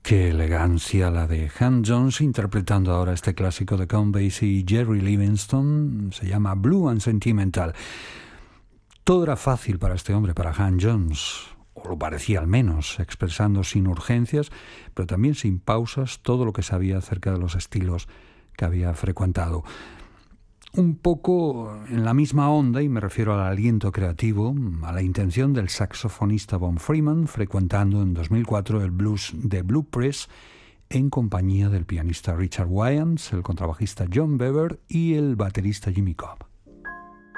Qué elegancia la de Han Jones interpretando ahora este clásico de Count Basie y Jerry Livingston. Se llama Blue and Sentimental. Todo era fácil para este hombre, para Han Jones, o lo parecía al menos, expresando sin urgencias, pero también sin pausas, todo lo que sabía acerca de los estilos que había frecuentado. Un poco en la misma onda, y me refiero al aliento creativo, a la intención del saxofonista Von Freeman, frecuentando en 2004 el blues de Blue Press en compañía del pianista Richard Wyans, el contrabajista John Bever y el baterista Jimmy Cobb.